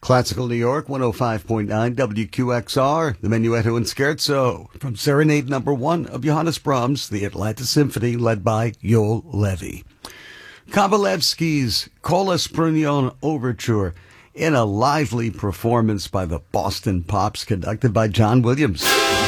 Classical New York, 105.9 WQXR, the Menuetto and Scherzo, from Serenade Number 1 of Johannes Brahms, the Atlanta Symphony, led by Yoel Levy. Kabalevsky's Kola Sprunion Overture, in a lively performance by the Boston Pops, conducted by John Williams.